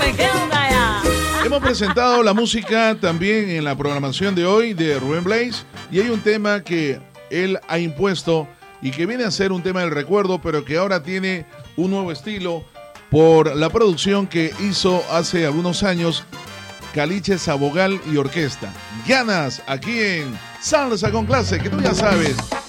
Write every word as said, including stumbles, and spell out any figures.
Hemos presentado la música también en la programación de hoy de Rubén Blades y hay un tema que él ha impuesto y que viene a ser un tema del recuerdo, pero que ahora tiene un nuevo estilo por la producción que hizo hace algunos años Caliche Sabogal y Orquesta. Ganas aquí en Salsa con Clase, que tú ya sabes.